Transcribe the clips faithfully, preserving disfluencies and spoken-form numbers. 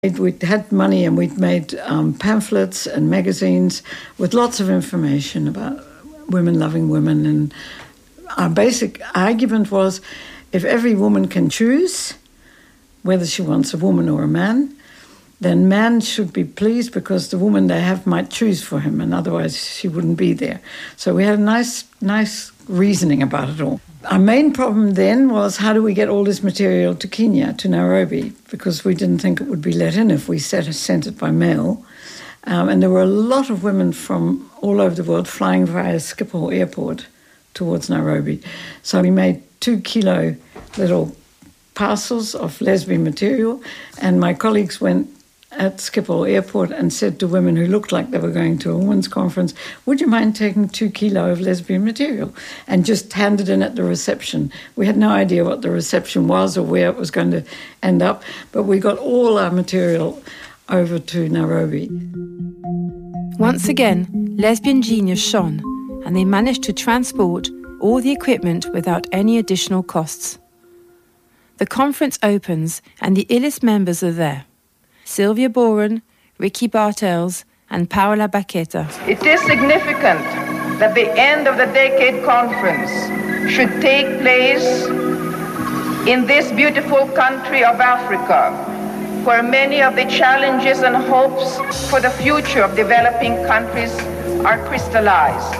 We'd had money and we'd made um, pamphlets and magazines with lots of information about women loving women. And our basic argument was, if every woman can choose whether she wants a woman or a man, then man should be pleased because the woman they have might choose for him, and otherwise she wouldn't be there. So we had a nice, nice reasoning about it all. Our main problem then was, how do we get all this material to Kenya, to Nairobi? Because we didn't think it would be let in if we sent it by mail. Um, and there were a lot of women from all over the world flying via Schiphol Airport towards Nairobi. So we made two kilo little parcels of lesbian material, and my colleagues went at Schiphol Airport and said to women who looked like they were going to a women's conference, would you mind taking two kilo of lesbian material? And just handed in at the reception. We had no idea what the reception was or where it was going to end up, but we got all our material over to Nairobi. Once again, lesbian genius shone, and they managed to transport all the equipment without any additional costs. The conference opens and the illest members are there. Sylvia Boren, Ricky Bartels, and Paola Baqueta. It is significant that the end of the decade conference should take place in this beautiful country of Africa, where many of the challenges and hopes for the future of developing countries are crystallized.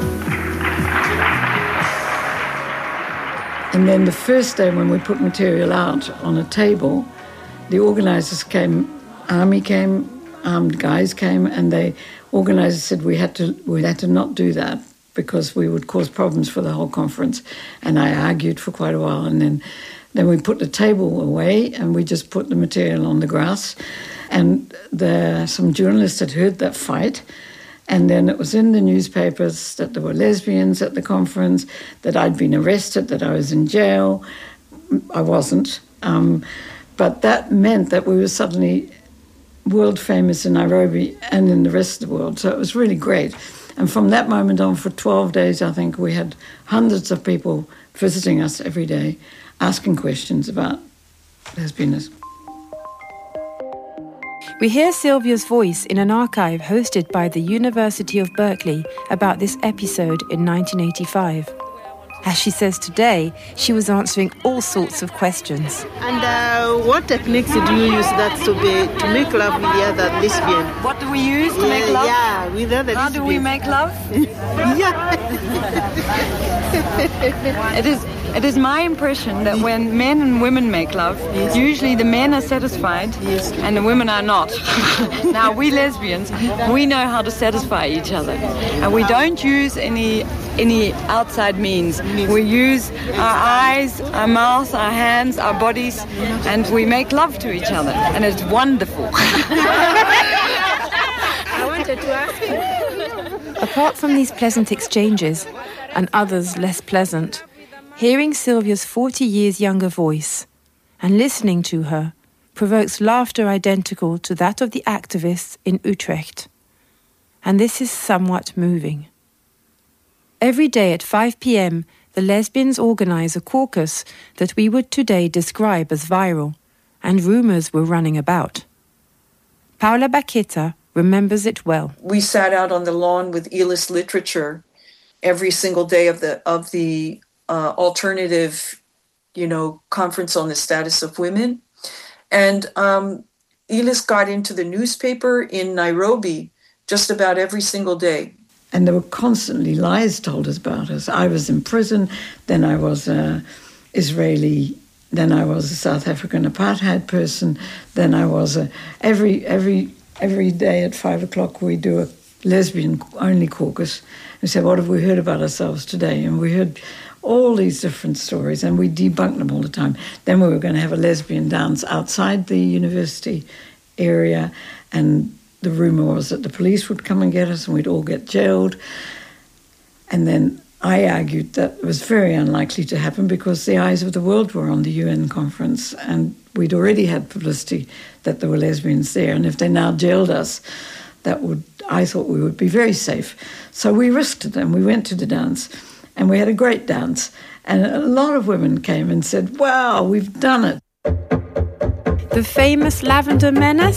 And then the first day when we put material out on a table, the organisers came, army came, armed guys came, and the organisers said we had to we had to not do that because we would cause problems for the whole conference. And I argued for quite a while, and then then we put the table away and we just put the material on the grass. And the, some journalists had heard that fight, and then it was in the newspapers that there were lesbians at the conference, that I'd been arrested, that I was in jail. I wasn't. Um, But that meant that we were suddenly world famous in Nairobi and in the rest of the world. So it was really great. And from that moment on, for twelve days, I think we had hundreds of people visiting us every day, asking questions about lesbianism. We hear Sylvia's voice in an archive hosted by the University of Berkeley about this episode in nineteen eighty-five. As she says today, she was answering all sorts of questions. And uh, what techniques do you use that to be to make love with the other lesbian? What do we use to yeah, make love? Yeah, with other How lesbian. do we make love? Yeah. It is it is my impression that when men and women make love, yes, usually the men are satisfied, yes, and the women are not. Now, we lesbians, we know how to satisfy each other. And we don't use any any outside means. We use our eyes, our mouths, our hands, our bodies, and we make love to each other. And it's wonderful. I wanted to ask you. Apart from these pleasant exchanges, and others less pleasant, hearing Sylvia's forty years younger voice and listening to her provokes laughter identical to that of the activists in Utrecht. And this is somewhat moving. Every day at five p.m, the lesbians organise a caucus that we would today describe as viral, and rumours were running about. Paola Baqueta remembers it well. We sat out on the lawn with Elis Literature every single day of the of the uh, alternative, you know, conference on the status of women. And um, Elis got into the newspaper in Nairobi just about every single day. And there were constantly lies told us about us. I was in prison, then I was a Israeli, then I was a South African apartheid person, then I was a... Every, every, every day at five o'clock we do a lesbian-only caucus. We said, what have we heard about ourselves today? And we heard all these different stories, and we debunked them all the time. Then we were going to have a lesbian dance outside the university area, and the rumour was that the police would come and get us and we'd all get jailed. And then I argued that it was very unlikely to happen because the eyes of the world were on the U N conference, and we'd already had publicity that there were lesbians there. And if they now jailed us, that would, I thought we would be very safe. So we risked it and we went to the dance, and we had a great dance. And a lot of women came and said, wow, we've done it. The famous Lavender Menace?